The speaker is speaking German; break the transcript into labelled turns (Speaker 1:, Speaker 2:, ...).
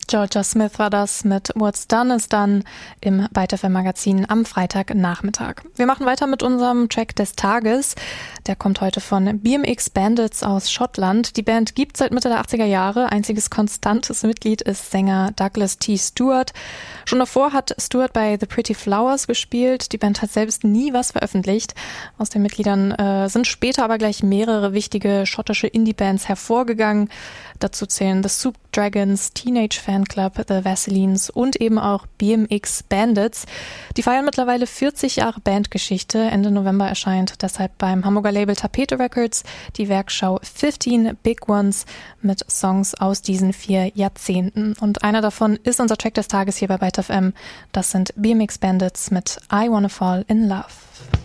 Speaker 1: Georgia Smith war das mit What's Done is Done im Byte FM Magazin am Freitagnachmittag. Wir machen weiter mit unserem Track des Tages. Der kommt heute von BMX Bandits aus Schottland. Die Band gibt seit Mitte der 80er Jahre. Einziges konstantes Mitglied ist Sänger Douglas T. Stewart. Schon davor hat Stewart bei The Pretty Flowers gespielt. Die Band hat selbst nie was veröffentlicht. Aus den Mitgliedern sind später aber gleich mehrere wichtige schottische Indie-Bands hervorgegangen. Dazu zählen The Soup Dragons, Teenage Fanclub, The Vaselines und eben auch BMX Bandits. Die feiern mittlerweile 40 Jahre Bandgeschichte. Ende November erscheint deshalb beim Hamburger Label Tapete Records die Werkschau 15 Big Ones mit Songs aus diesen 4 Jahrzehnten. Und einer davon ist unser Track des Tages hier bei Byte FM. Das sind BMX Bandits mit I Wanna Fall in Love.